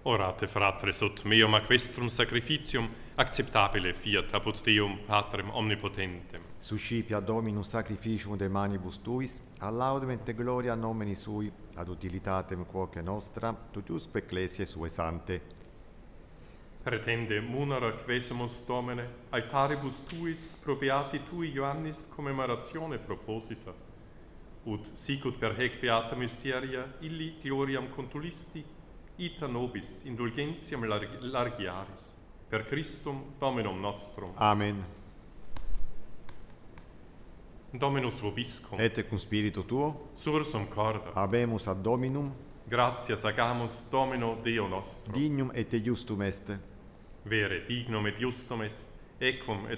Orate, fratres, ut meum aquestrum sacrificium acceptabile fiat apud Deum Patrem omnipotentem. Suscipia Dominus sacrificium de manibus tuis, ad laudem et gloria nomini sui, ad utilitatem quoque nostra, tutusque ecclesiae sue sante. Pretende munera quesumus Domine, altaribus tuis pro beati tui Ioannis commemoratione proposita, ut sicut per hec beata mysteria illi gloriam contulisti, ita nobis indulgentiam largiaris, per Christum Dominum nostrum. Amen. Dominus vobiscum, Et cum spiritu tuo, sursum corda, habemus ad Dominum, gratias agamus Domino Deo nostro. dignum et justum est. Vere dignum et justum est, ecum et